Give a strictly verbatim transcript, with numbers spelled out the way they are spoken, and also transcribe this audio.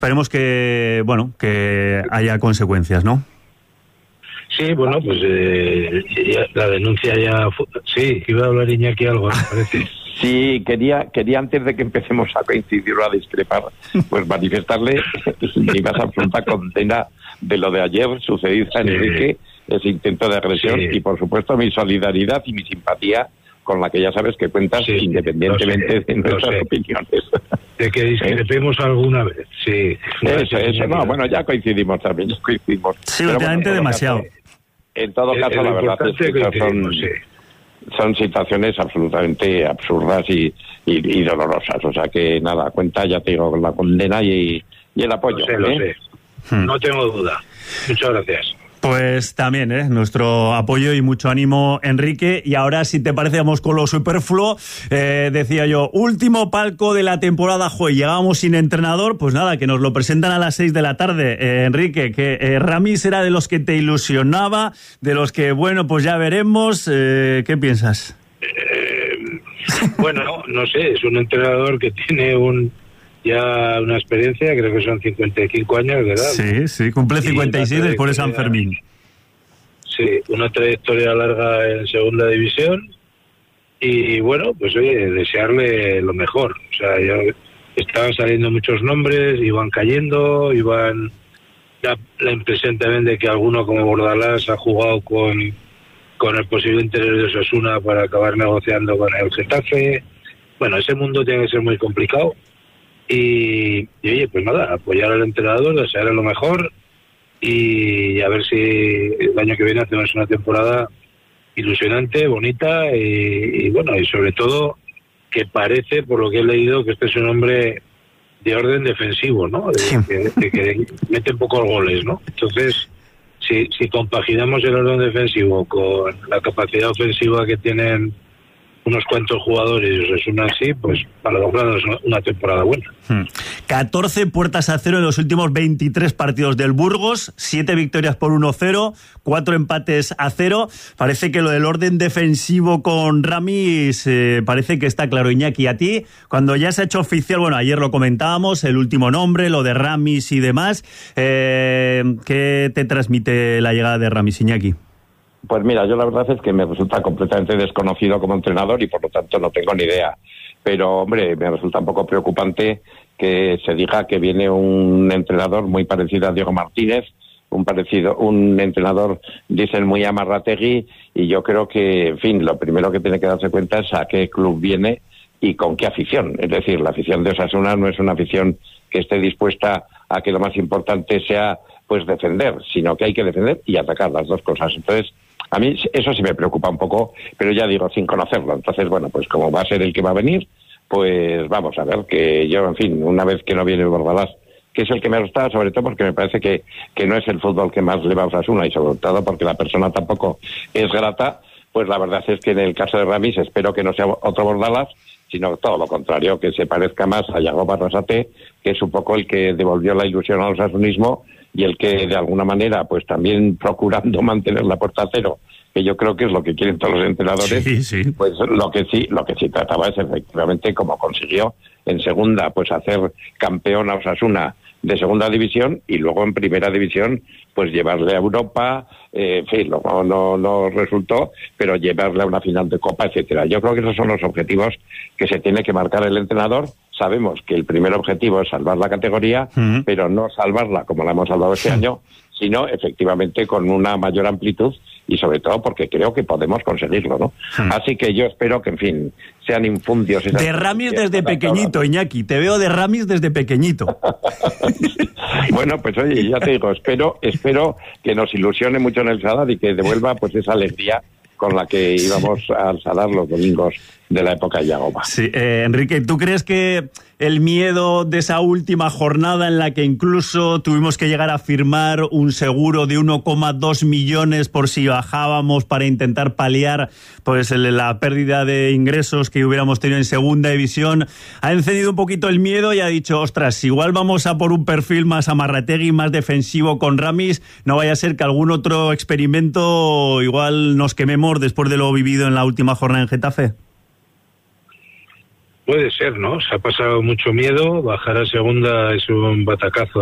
esperemos que, bueno, que haya consecuencias, ¿no? Sí, bueno, pues eh, ya, la denuncia ya... Fu- sí, iba a hablar Iñaki algo, me parece. Sí, quería, quería antes de que empecemos a coincidir o a discrepar, pues manifestarle mi más absoluta condena de lo de ayer sucedido a Enrique, sí. ese intento de agresión, sí. y por supuesto mi solidaridad y mi simpatía con la que ya sabes que cuentas, sí, independientemente sé, de nuestras opiniones. De que discrepemos ¿Eh? alguna vez, sí. Eso, eso, no, bueno, ya coincidimos también, ya coincidimos. Sí, últimamente bueno, demasiado. Caso, en todo caso, el, la verdad es que, que son, sí. son situaciones absolutamente absurdas y, y, y dolorosas. O sea que nada, cuenta, ya te digo, la condena y, y el apoyo. Lo sé, ¿eh? lo sé. Hmm. No tengo duda. Muchas gracias. Pues también, ¿eh? Nuestro apoyo y mucho ánimo, Enrique. Y ahora, si te parece, vamos con lo superfluo. Eh, decía yo, último palco de la temporada, joder, llegábamos sin entrenador, pues nada, que nos lo presentan a las seis de la tarde. Eh, Enrique, que eh, Ramis era de los que te ilusionaba, de los que, bueno, pues ya veremos. Eh, ¿Qué piensas? Eh, bueno, no sé, es un entrenador que tiene un... ya una experiencia, creo que son cincuenta y cinco años de edad. Sí, sí, cumple cincuenta y seis después de San Fermín. Sí, una trayectoria larga en segunda división y bueno, pues oye, desearle lo mejor. O sea, yo, estaban saliendo muchos nombres, iban cayendo, iban... Da la impresión también de que alguno como Bordalás ha jugado con, con el posible interés de Osasuna para acabar negociando con el Getafe. Bueno, ese mundo tiene que ser muy complicado. Y, y oye, pues nada, apoyar al entrenador, desearle lo mejor y a ver si el año que viene hacemos una temporada ilusionante, bonita y, y bueno, y sobre todo que parece, por lo que he leído, que este es un hombre de orden defensivo, ¿no? De, sí. de, de que mete pocos goles, ¿no? Entonces, si, si compaginamos el orden defensivo con la capacidad ofensiva que tienen unos cuantos jugadores y es una así, pues para lograr una temporada buena. Hmm. catorce puertas a cero en los últimos veintitrés partidos del Burgos, siete victorias por uno cero, cuatro empates a cero. Parece que lo del orden defensivo con Ramis eh, parece que está claro. Iñaki, a ti, cuando ya se ha hecho oficial, bueno, ayer lo comentábamos, el último nombre, lo de Ramis y demás, eh, ¿qué te transmite la llegada de Ramis, Iñaki? Pues mira, yo la verdad es que me resulta completamente desconocido como entrenador y por lo tanto no tengo ni idea. Pero, hombre, me resulta un poco preocupante que se diga que viene un entrenador muy parecido a Diego Martínez, un parecido, un entrenador, dicen, muy amarrategui, y yo creo que, en fin, lo primero que tiene que darse cuenta es a qué club viene y con qué afición. Es decir, la afición de Osasuna no es una afición que esté dispuesta a que lo más importante sea, pues, defender, sino que hay que defender y atacar, las dos cosas. Entonces, a mí eso sí me preocupa un poco, pero ya digo, sin conocerlo. Entonces, bueno, pues como va a ser el que va a venir, pues vamos a ver, que yo, en fin, una vez que no viene el Bordalás, que es el que me gusta, sobre todo porque me parece que, que no es el fútbol que más le va a Osasuna, y sobre todo porque la persona tampoco es grata, pues la verdad es que en el caso de Ramis espero que no sea otro Bordalás, sino todo lo contrario, que se parezca más a Yago Barrasate, que es un poco el que devolvió la ilusión al osasunismo y el que de alguna manera, pues también procurando mantener la puerta a cero, que yo creo que es lo que quieren todos los entrenadores, sí, sí. pues lo que sí, lo que sí trataba es efectivamente, como consiguió en segunda, pues hacer campeón a Osasuna de segunda división y luego en primera división, pues llevarle a Europa, eh, en fin, no, no, no resultó, pero llevarle a una final de Copa, etcétera. Yo creo que esos son los objetivos que se tiene que marcar el entrenador. Sabemos que el primer objetivo es salvar la categoría, uh-huh. pero no salvarla como la hemos salvado este año, sino efectivamente con una mayor amplitud y sobre todo porque creo que podemos conseguirlo, ¿no? Uh-huh. Así que yo espero que, en fin, sean infundios. De Ramis desde pequeñito, Iñaki, te veo de Ramis desde pequeñito. Bueno, pues oye, ya te digo, espero, espero que nos ilusione mucho en el Sadar y que devuelva pues esa alegría con la que íbamos al Sadar los domingos de la época de Yagoba. Sí, eh, Enrique, ¿tú crees que el miedo de esa última jornada en la que incluso tuvimos que llegar a firmar un seguro de uno coma dos millones por si bajábamos para intentar paliar pues la pérdida de ingresos que hubiéramos tenido en segunda división, ha encendido un poquito el miedo y ha dicho, ostras, igual vamos a por un perfil más amarrategui, más defensivo con Ramis, no vaya a ser que algún otro experimento igual nos quememos después de lo vivido en la última jornada en Getafe? Puede ser, ¿no? Se ha pasado mucho miedo, bajar a segunda es un batacazo